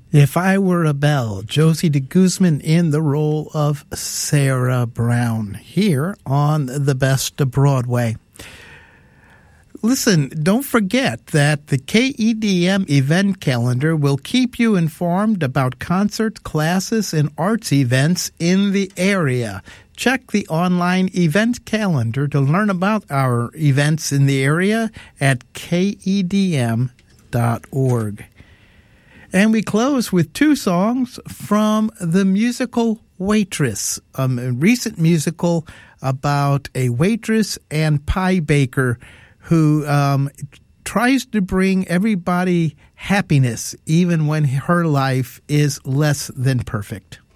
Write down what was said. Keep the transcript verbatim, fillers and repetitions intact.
If I Were a Belle, Josie de Guzman in the role of Sarah Brown here on The Best of Broadway. Listen, don't forget that the K E D M event calendar will keep you informed about concerts, classes, and arts events in the area. Check the online event calendar to learn about our events in the area at K E D M dot org. And we close with two songs from the musical Waitress, um, a recent musical about a waitress and pie baker who um, tries to bring everybody happiness even when her life is less than perfect.